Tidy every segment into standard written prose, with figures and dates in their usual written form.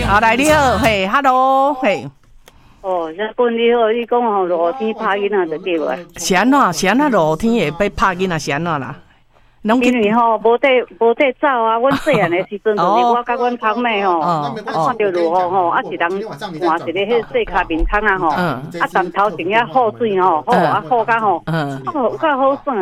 好，来你好，嘿 ，Hello， 嘿。 哦，小棍你好，你讲吼落雨天拍囡仔就对啊。 是安怎落雨天会被拍囡仔是安怎啦？ 因为吼无地走啊，阮细汉的时阵就是我甲阮堂妹吼，看到落雨吼，一人换一个迄细卡面窗啊吼，站头前遐好水吼，好甲吼，较好耍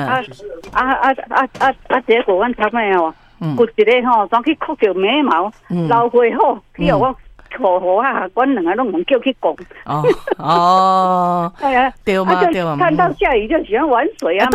诶。结果阮堂妹吼，骨一个吼，转去哭着眉毛，流血好，去互我。好啊，阮两个拢唔叫去讲。哎呀， 对嘛对嘛。 看到下雨就喜欢玩水啊。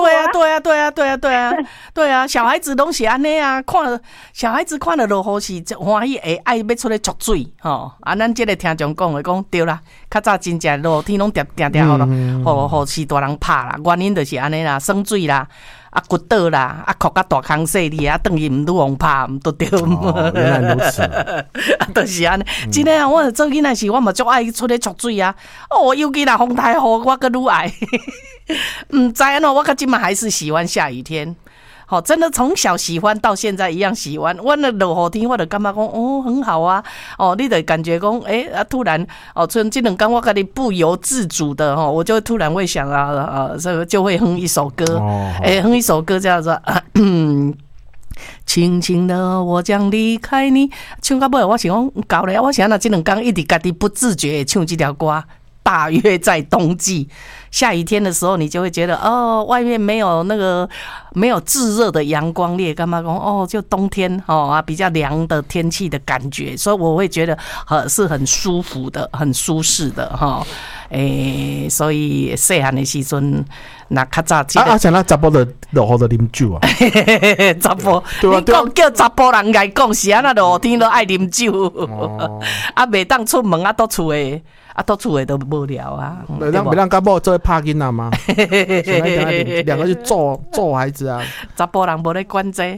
对啊，小孩子拢是安尼啊，小孩子看了落雨是欢喜会爱要出来捉水吼。啊，咱这个听众讲的讲对啦，较早真正落雨天拢定互是大人拍啦，原因就是安尼啦，生水啦。啊，骨倒啦，啊，哭到大空细哩，啊，等于唔愈往拍，唔都对。 原来如此， 啊，就是安尼。真诶啊，我做囡仔时，我嘛足爱出去捉水啊。哦，尤其啦，风台雨，我个愈爱。唔知安怎，我到今嘛还是喜欢下雨天。好，真的从小喜欢到现在一样喜欢。我那落雨天，我就感觉讲哦很好啊。哦，你就感觉讲突然像这两天我跟你不由自主的我就突然会想就会哼一首歌，哼一首歌叫做轻轻的我将离开你。唱到尾我想讲搞了，我想那这两天一直家己不自觉地唱这条歌。大约在冬季下雨天的时候，你就会觉得外面没有炙热的阳光，你也干嘛讲就冬天比较凉的天气的感觉，所以我会觉得是很舒服的，很舒适的所以细汉的时阵，那较早像那查甫的落雨就啉酒啊， 查甫，你讲叫查甫人来讲是安那落雨天都爱啉酒，袂当出门倒厝诶。到厝诶都无聊啊， 别让跟某做拍囡仔吗？两个去揍孩子啊！ 查甫人无咧管这。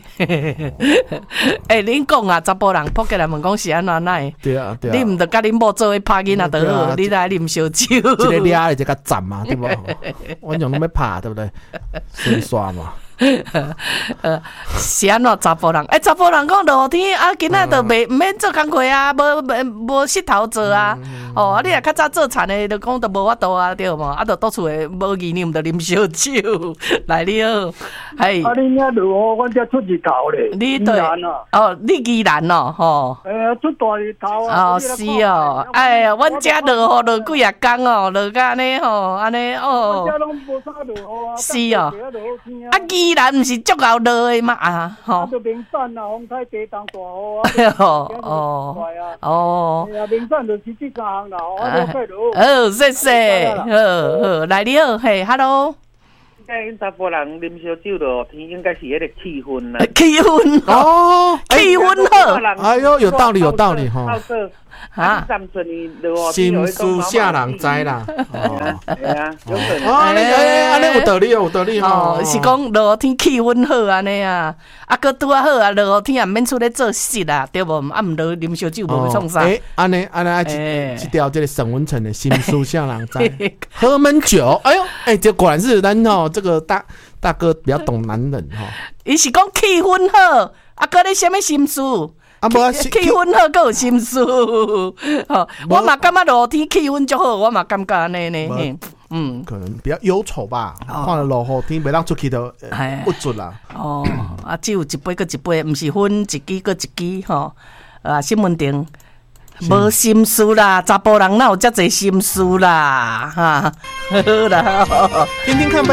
恁讲啊，查甫人扑起来问讲是安怎奈？ 对啊， 你毋得甲恁某做伙拍囡仔就好，你来啉烧酒。 一个抓的，一个站嘛，对不？我种拢要拍，对不对？先刷嘛。 是安怎查甫人？查甫人讲落雨天啊，今仔就唔免做工课啊，无佚头做啊。你若较早做田的，就讲就无法度啊，对无？就倒厝的无意念，就啉烧酒。来你好，嘿。 你遐落雨，阮遮出日头咧。 你对你宜兰吼。 出大日头啊。 是哦，哎呀，阮遮落雨落几啊天落甲安尼安尼阮遮拢无啥落雨啊。 是哦。宜兰毋是足够落的嘛就名产啊，风台地动大雨名产就是这三项啦， 谢谢，好，来你好，嘿 ，Hello。 因查甫人啉烧酒落天，应该是迄个气氛啦。 气氛气氛好。 哎呦，有道理哈。心思下人知啦。 系啊，有可能。 安尼有道理哈。 是讲落雨天气氛好安尼啊，搁拄啊好啊，落雨天也免出来做事啦，对无？毋落啉烧酒无创啥。 安尼一条这个沈文成的心思下人知。喝闷酒，哎呦，这果然是咱这个大哥比较懂男人哈。 伊是讲气氛好，搁咧什么心思？气氛好，搁有心思。我嘛感觉落天气氛足好，我嘛感觉安尼呢。 可能比较忧愁吧。看了落雨天，袂当出去就不准啦。 只有一杯搁一杯，毋是分一支搁一支吼。新闻顶无心思啦，查甫人哪有遮侪心思啦？好啦， 听听看呗。